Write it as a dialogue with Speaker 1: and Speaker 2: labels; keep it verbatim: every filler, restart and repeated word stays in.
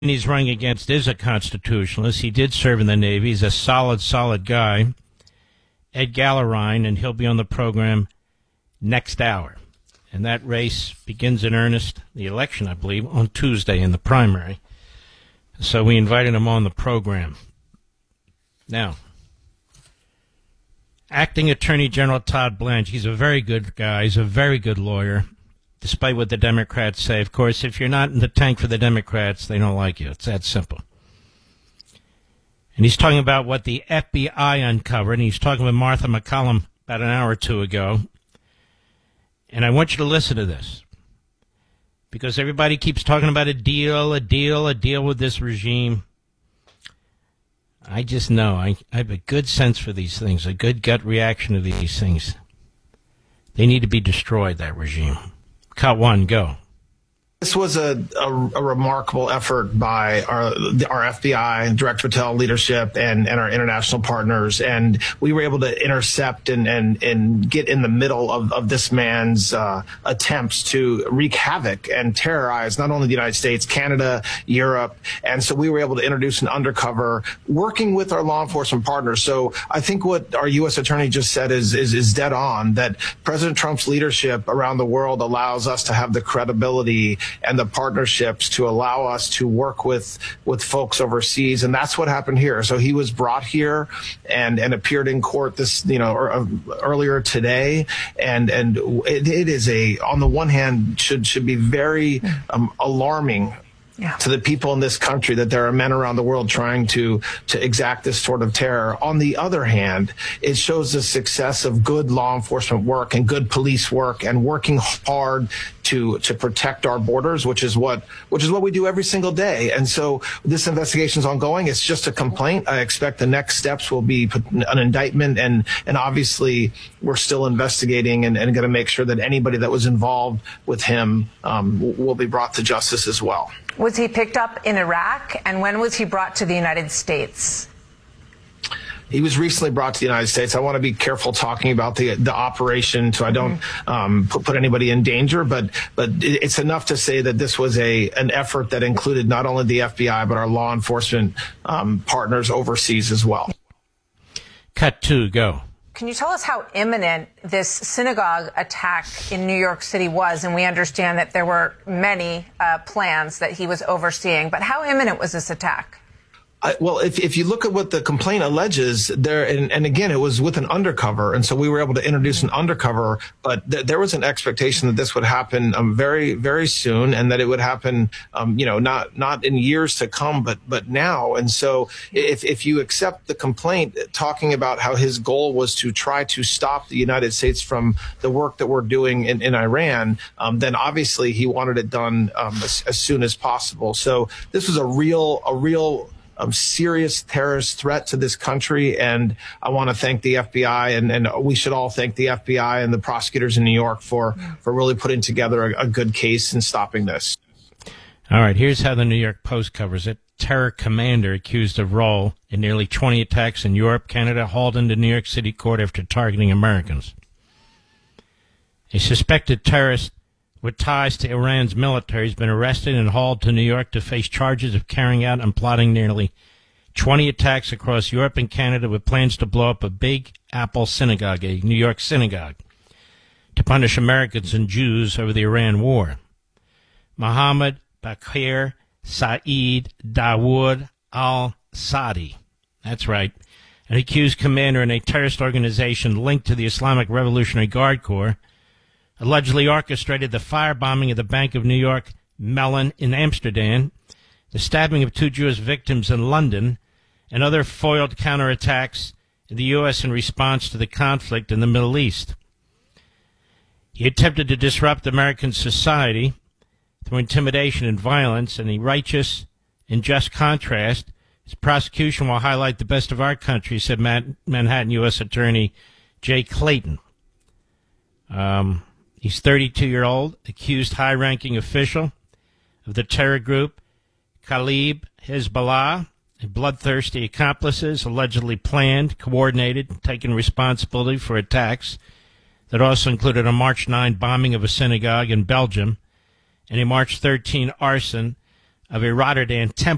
Speaker 1: he's running against is a constitutionalist. He did serve in the Navy. He's a solid, solid guy, Ed Gallerine, and he'll be on the program next hour. And that race begins in earnest, the election, I believe, on Tuesday in the primary. So we invited him on the program. Now, Acting Attorney General Todd Blanche, he's a very good guy. He's a very good lawyer, despite what the Democrats say. Of course, if you're not in the tank for the Democrats, they don't like you. It's that simple. And he's talking about what the F B I uncovered, and he's talking with Martha McCollum about an hour or two ago. And I want you to listen to this, because everybody keeps talking about a deal, a deal, a deal with this regime. I just know. I, I have a good sense for these things, a good gut reaction to these things. They need to be destroyed, that regime. Cut one, go.
Speaker 2: This was a, a, a remarkable effort by our, our F B I, Director Patel leadership, and, and our international partners. And we were able to intercept and, and, and get in the middle of, of this man's uh, attempts to wreak havoc and terrorize not only the United States, Canada, Europe. And so we were able to introduce an undercover working with our law enforcement partners. So I think what our U S attorney just said is, is, is dead on, that President Trump's leadership around the world allows us to have the credibility and the partnerships to allow us to work with with folks overseas. And that's what happened here. So he was brought here and and appeared in court this, you know, or, uh, earlier today. And and it, it is a, on the one hand, should should be very um, alarming. Yeah. To the people in this country that there are men around the world trying to to exact this sort of terror. On the other hand, it shows the success of good law enforcement work and good police work and working hard to to protect our borders, which is what which is what we do every single day. And so this investigation is ongoing. It's just a complaint. I expect the next steps will be an indictment, and and obviously we're still investigating and, and going to make sure that anybody that was involved with him um, will be brought to justice as well.
Speaker 3: Was he picked up in Iraq, and when was he brought to the United States?
Speaker 2: He was recently brought to the United States. I want to be careful talking about the the operation, so I don't mm-hmm. um, put, put anybody in danger. But but it's enough to say that this was a an effort that included not only the F B I but our law enforcement um, partners overseas as well.
Speaker 1: Cut two, go.
Speaker 3: Can you tell us how imminent this synagogue attack in New York City was? And we understand that there were many uh, plans that he was overseeing. But how imminent was this attack?
Speaker 2: I, well, if if you look at what the complaint alleges, there and, and again, it was with an undercover, and so we were able to introduce an undercover. But th- there was an expectation that this would happen um, very, very soon, and that it would happen, um, you know, not not in years to come, but but now. And so, if if you accept the complaint, talking about how his goal was to try to stop the United States from the work that we're doing in, in Iran, um, then obviously he wanted it done um, as, as soon as possible. So this was a real a real. Um, serious terrorist threat to this country, and I want to thank the F B I, and, and we should all thank the F B I and the prosecutors in New York for, for really putting together a, a good case and stopping this.
Speaker 1: All right, here's how the New York Post covers it. Terror commander accused of role in nearly twenty attacks in Europe, Canada, hauled into New York City court after targeting Americans. A suspected terrorist with ties to Iran's military has been arrested and hauled to New York to face charges of carrying out and plotting nearly twenty attacks across Europe and Canada with plans to blow up a Big Apple synagogue, a New York synagogue, to punish Americans and Jews over the Iran war. Mohammed Bakir Saeed Dawood al-Sadi, that's right, an accused commander in a terrorist organization linked to the Islamic Revolutionary Guard Corps, allegedly orchestrated the firebombing of the Bank of New York Mellon in Amsterdam, the stabbing of two Jewish victims in London, and other foiled counterattacks in the U S in response to the conflict in the Middle East. He attempted to disrupt American society through intimidation and violence, and in righteous and just contrast, his prosecution will highlight the best of our country, said Manhattan U S Attorney Jay Clayton. Um... He's thirty-two-year-old, accused high-ranking official of the terror group Khalib Hezbollah, and bloodthirsty accomplices allegedly planned, coordinated, taken responsibility for attacks that also included a March ninth bombing of a synagogue in Belgium and a March thirteenth arson of a Rotterdam temple.